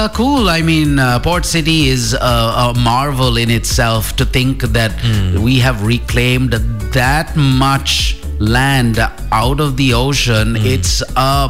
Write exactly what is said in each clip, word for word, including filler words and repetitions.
uh, cool. I mean, uh, Port City is a, a marvel in itself. To think that Mm. we have reclaimed that much land out of the ocean. It's a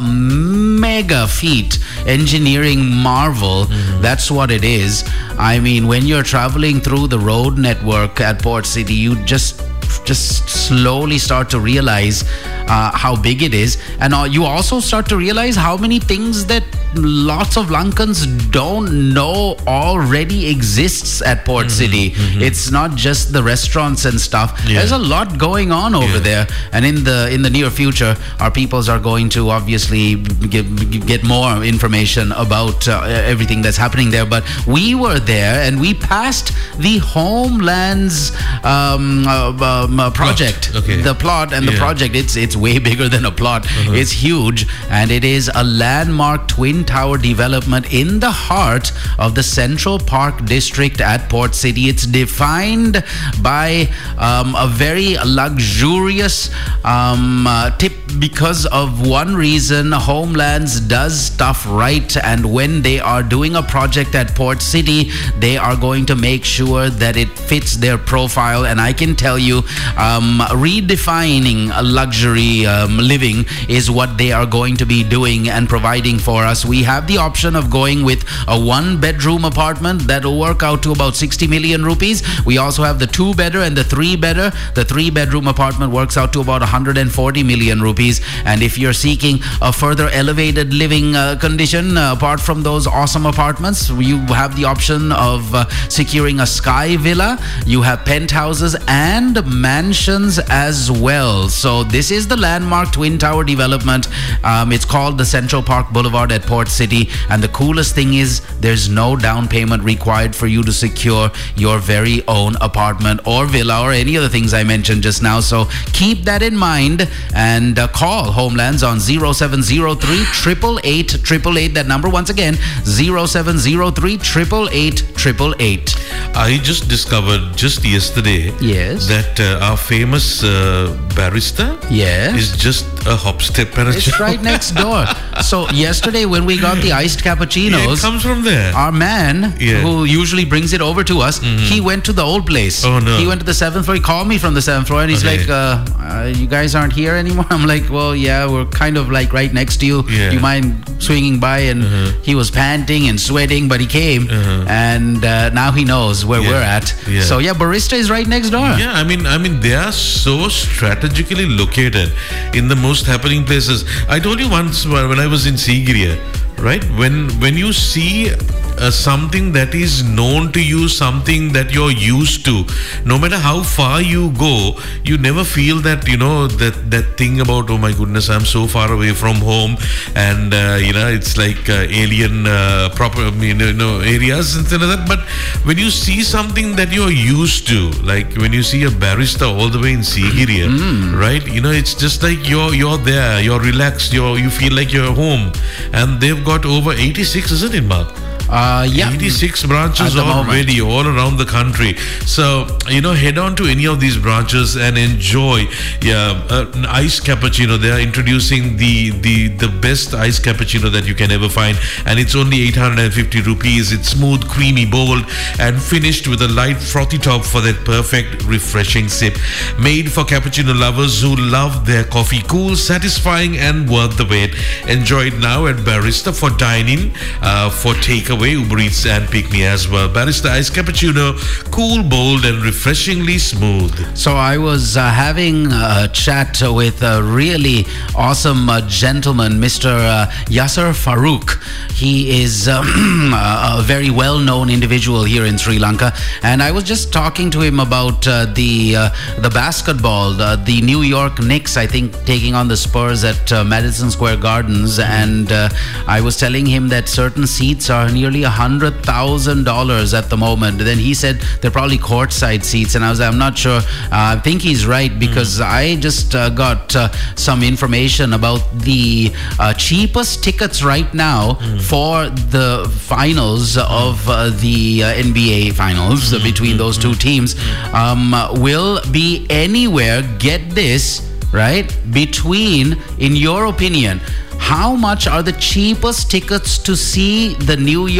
mega feat, engineering marvel. That's what it is. I mean, when you're traveling through the road network at Port City, you just just slowly start to realize uh, how big it is, and uh, you also start to realize how many things that lots of Lankans don't know already exists at Port City. It's not just the restaurants and stuff. Yeah. There's a lot going on over Yeah. there, and in the in the near future, our peoples are going to obviously get, get more information about uh, everything that's happening there. But we were there, and we passed the Homelands um, uh, um, uh, project, Plot. Okay. the plot and the Yeah. project. It's it's way bigger than a plot. It's huge, and it is a landmark twin tower development in the heart of the Central Park District at Port City. It's defined by um, a very luxurious um, uh, tip because of one reason. Homelands does stuff right, and when they are doing a project at Port City, they are going to make sure that it fits their profile. And I can tell you, um, redefining a luxury um, living is what they are going to be doing and providing for us. We have the option of going with a one bedroom apartment that'll work out to about sixty million rupees. We also have the two bedder and the three bedder. The three bedroom apartment works out to about one hundred forty million rupees. And if you're seeking a further elevated living uh, condition, uh, apart from those awesome apartments, you have the option of uh, securing a sky villa. You have penthouses and mansions as well. So this is the landmark twin tower development. Um, it's called the Central Park Boulevard at Port City, and the coolest thing is there's no down payment required for you to secure your very own apartment or villa or any of the things I mentioned just now. So keep that in mind, and uh, call Homelands on zero seven zero three, eight eight eight, eight eight eight. That number once again, zero seven zero three, eight eight eight, eight eight eight. I just discovered just yesterday Yes. that uh, our famous uh, barista Yes. is just a hop step and a It's jump. right next door. So yesterday when we got the iced Yeah, cappuccinos, it comes from there. our man Yeah. who usually brings it over to us, he went to the old place. Oh, no. He went to the seventh floor. He called me from the seventh floor, and he's Okay. like, uh, uh, you guys aren't here anymore? I'm like, well, yeah, we're kind of like right next to you. Yeah. Do you mind swinging by? And he was panting and sweating, but he came, and uh, now he knows where Yeah. we're at. Yeah. So yeah, barista is right next door. Yeah, I mean, I mean, they are so strategically located in the most happening places. I told you once when I was in Sigiriya, right? When when you see uh, something that is known to you, something that you're used to, no matter how far you go, you never feel that, you know, that that thing about, oh my goodness, I'm so far away from home, and uh, you know, it's like uh, alien uh, proper, you know, you know, areas and things like that. But when you see something that you're used to, like when you see a barista all the way in Sigiriya, right? You know, it's just like you're you're there, you're relaxed, you're you feel like you're home, and they've got over eighty-six, isn't it, Mark? Uh, yeah. eighty-six branches At the moment. already all around the country. So, you know, head on to any of these branches and enjoy yeah, uh, an iced cappuccino. They are introducing the, the, the best iced cappuccino that you can ever find. And it's only eight hundred fifty rupees. It's smooth, creamy, bold, and finished with a light, frothy top for that perfect, refreshing sip. Made for cappuccino lovers who love their coffee cool, satisfying, and worth the wait. Enjoy it now at Barista for dining, uh, for takeaway, Uber Eats, and Pick Me as well. Barista iced cappuccino, cool, bold, and refreshingly smooth. So I was uh, having a chat with a really awesome uh, gentleman, Mister Uh, Yasser Farouk. He is um, a very well-known individual here in Sri Lanka, and I was just talking to him about uh, the uh, the basketball, uh, the New York Knicks, I think, taking on the Spurs at uh, Madison Square Gardens, and uh, I was telling him that certain seats are nearly a hundred thousand dollars at the moment. Then he said they're probably courtside seats, and I was like, I'm not sure. Uh, I think he's right, because mm. I just uh, got uh, some information about the uh, cheapest tickets right now mm. for the finals mm. of uh, the uh, N B A finals mm. between those two teams um, will be anywhere, get this, right, between, in your opinion, how much are the cheapest tickets to see the New York